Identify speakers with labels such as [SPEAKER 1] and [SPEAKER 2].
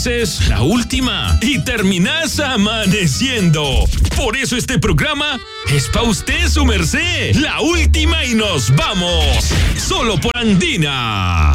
[SPEAKER 1] veces la última y terminás amaneciendo. Por eso este programa es pa' usted, su merced. La última y nos vamos. Solo por Andina.